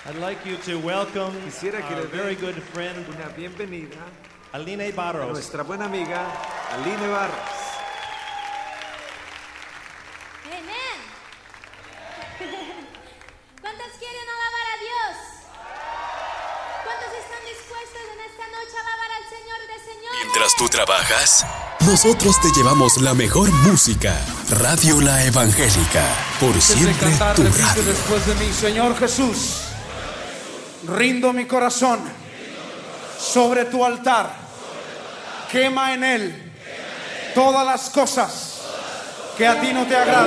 I'd like you to welcome Quisiera que our le very den good friend, una bienvenida Aline a Barros. nuestra buena amiga Aline Barros. Amén. ¿Cuántos quieren alabar a Dios? ¿Cuántos están dispuestos en esta noche a alabar al Señor de señores? Mientras tú trabajas, nosotros te llevamos la mejor música. Radio La Evangélica. Por siempre tu radio. Después de mí, Señor Jesús, rindo mi corazón sobre tu altar. Quema en él todas las cosas que a ti no te agradan.